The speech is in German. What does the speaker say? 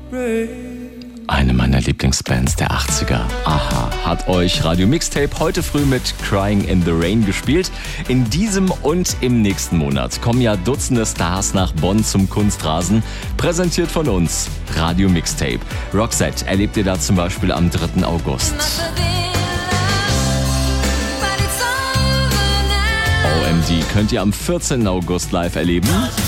Eine meiner Lieblingsbands der 80er, Aha, hat euch Radio Mixtape heute früh mit Crying in the Rain gespielt. In diesem und im nächsten Monat kommen ja Dutzende Stars nach Bonn zum Kunstrasen. Präsentiert von uns, Radio Mixtape. Roxette erlebt ihr da zum Beispiel am 3. August. OMD könnt ihr am 14. August live erleben.